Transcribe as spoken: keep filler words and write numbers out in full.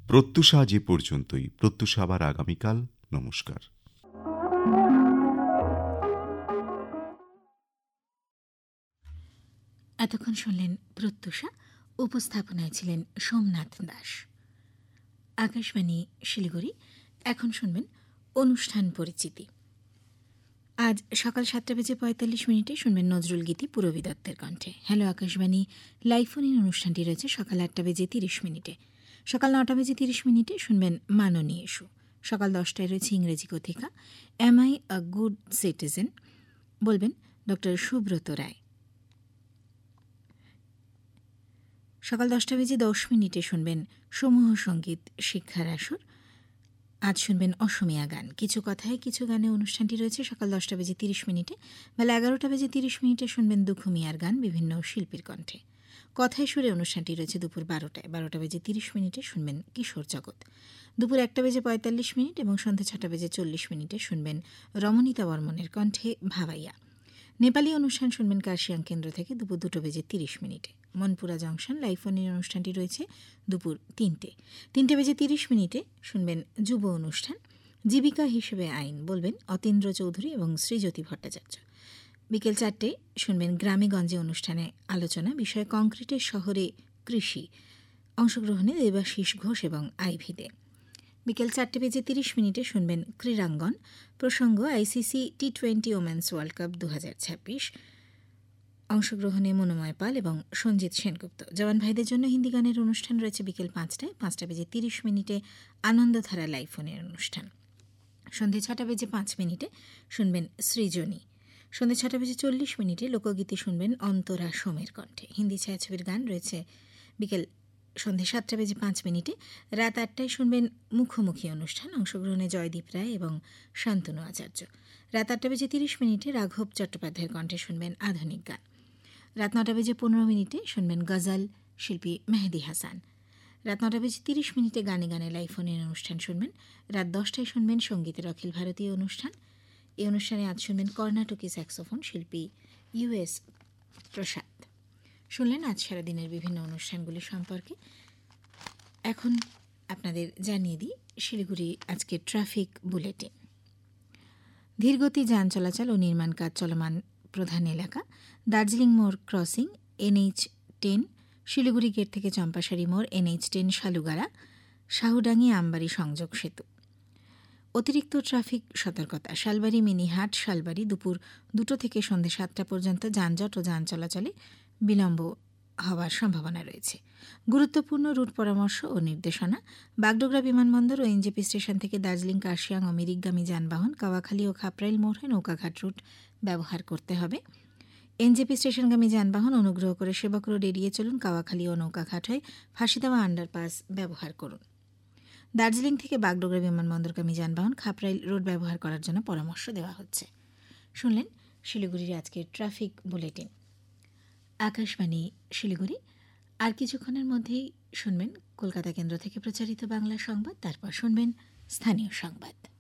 প্রত্যুষা আজ এ পর্যন্তই। প্রত্যুষা আবার আগামীকাল। নমস্কার। এতক্ষণ শুনলেন প্রত্যুষা, উপস্থাপনায় ছিলেন সোমনাথ দাস। আকাশবাণী শিলিগুড়ি। এখন শুনবেন অনুষ্ঠান পরিচিতি। আজ সকাল সাতটা বেজে পঁয়তাল্লিশ মিনিটে শুনবেন নজরুল গীতি পূরবী দত্তের কণ্ঠে। Hello Akashvani live phone in অনুষ্ঠানটি রয়েছে সকাল আটটা বেজে তিরিশ মিনিটে। সকাল নটা বেজে তিরিশ মিনিটে শুনবেন মাননীয় ইস্যু। সকাল দশটায় রয়েছে ইংরেজি কথিকা M I a good citizen, বলবেন ডক্টর সুব্রত রায়। সকাল দশটা বেজে দশ মিনিটে শুনবেন সমূহ সঙ্গীত শিক্ষার আসর। আজ শুনবেন অসমীয়া গান। কিছু কথায় কিছু গানে অনুষ্ঠানটি রয়েছে সকাল দশটা বেজে তিরিশ মিনিটে। বেলা এগারোটা বেজে তিরিশ মিনিটে শুনবেন দুখুমিয়ার গান বিভিন্ন শিল্পীর কণ্ঠে। কথায় সুরে অনুষ্ঠানটি রয়েছে দুপুর বারোটায়। বারোটা বেজে তিরিশ মিনিটে শুনবেন কিশোর জগৎ। দুপুর একটা বেজে পঁয়তাল্লিশ মিনিট এবং সন্ধ্যা ছটা বেজে চল্লিশ মিনিটে শুনবেন রমণীতা বর্মনের কণ্ঠে ভাবাইয়া। নেপালি অনুষ্ঠান শুনবেন কার্শিয়াং কেন্দ্র থেকে দুপুর দুটো বেজে তিরিশ মিনিটে। মনপুরা জংশন লাইভ ফোনের অনুষ্ঠানটি রয়েছে দুপুর তিনটে। তিনটে বেজে তিরিশ মিনিটে শুনবেন যুব অনুষ্ঠান জীবিকা হিসেবে আইন, বলবেন অতীন্দ্র চৌধুরী এবং শ্রীজ্যোতি ভট্টাচার্য। বিকেল চারটে শুনবেন গ্রামে গঞ্জে অনুষ্ঠানে আলোচনা, বিষয় কংক্রিটের শহরে কৃষি, অংশগ্রহণে দেবাশিস ঘোষ এবং আইভি দে। বিকেল চারটে বেজে তিরিশ মিনিটে শুনবেন ক্রীড়াঙ্গন, প্রসঙ্গ ICC T twenty women's world cup দু হাজার ছাব্বিশ, অংশগ্রহণে মনোময় পাল এবং সঞ্জিত সেনগুপ্ত। জওয়ান ভাইদের জন্য হিন্দি গানের অনুষ্ঠান রয়েছে বিকেল পাঁচটায়। পাঁচটা বেজে তিরিশ মিনিটে আনন্দধারা লাইভ ফোনের অনুষ্ঠান। সন্ধ্যে ছটা বেজে পাঁচ মিনিটে শুনবেন সৃজনী। সন্ধ্যে ছটা বেজে চল্লিশ মিনিটে লোকগীতি শুনবেন অন্তরা সোমের কণ্ঠে। হিন্দি ছায়াছবির গান রয়েছে বিকেল সন্ধ্যে সাতটা বেজে পাঁচ মিনিটে। রাত আটটায় শুনবেন মুখোমুখি অনুষ্ঠান, অংশগ্রহণে জয়দীপ রায় এবং শান্তনু আচার্য। রাত আটটা বেজে তিরিশ মিনিটে রাঘব চট্টোপাধ্যায়ের কণ্ঠে শুনবেন আধুনিক গান। রাত নটা বেজে পনেরো মিনিটে শুনবেন গজল, শিল্পী মেহেদি হাসান। রাত নটা বেজে তিরিশ মিনিটে গানে গানে লাইভ ফোনের অনুষ্ঠান শুনবেন। রাত দশটায় শুনবেন সঙ্গীতের অখিল ভারতীয় অনুষ্ঠান। এই অনুষ্ঠানে আজ শুনবেন কর্ণাটকী স্যাক্সোফোন শিল্পী ইউএস প্রসাদ। শুনলেন আজ সারাদিনের বিভিন্ন অনুষ্ঠানগুলি সম্পর্কে। এখন আপনাদের জানিয়ে দিই শিলিগুড়ি আজকে ট্রাফিক বুলেটিন। ধীরগতি যান চলাচল ও নির্মাণ কাজ চলমান প্রধান এলাকা দার্জিলিং মোড় crossing, NH ten, Siliguri gate থেকে চম্পাশাড়ি মোড়, এনএইচ টেন শালুগাড়া, শাহুডাঙ্গি আমবাড়ি সংযোগ সেতু। অতিরিক্ত ট্রাফিক সতর্কতা শালবাড়ি মিনিহাট শালবাড়ি দুপুর দুটো থেকে সন্ধ্যে সাতটা পর্যন্ত যানজট ও যান চলাচলে বিলম্ব হওয়ার সম্ভাবনা রয়েছে। গুরুত্বপূর্ণ রুট পরামর্শ ও নির্দেশনা বাগডোগরা বিমানবন্দর ও এনজেপি স্টেশন থেকে দার্জিলিং কার্শিয়াং ও মিরিকগামী যানবাহন কাওয়াখালী ও খাপরাইল মোড় হয়ে নৌকাঘাট রুট ব্যবহার করতে হবে। এনজেপি স্টেশনগামী যানবাহন অনুগ্রহ করে সেবক রোড এড়িয়ে চলুন, কাওয়াখালী ও নৌকাঘাট হয়ে ফাঁসিদেওয়া আন্ডারপাস ব্যবহার করুন। দার্জিলিং থেকে বাগডোগরা বিমানবন্দরগামী যানবাহন খাপরাইল রোড ব্যবহার করার জন্য পরামর্শ দেওয়া হচ্ছে। শুনলেন শিলিগুড়ির আজকের ট্রাফিক বুলেটিন। আকাশবাণী শিলিগুড়ি। আর কিছুক্ষণের মধ্যেই শুনবেন কলকাতা কেন্দ্র থেকে প্রচারিত বাংলা সংবাদ, তারপর শুনবেন স্থানীয় সংবাদ।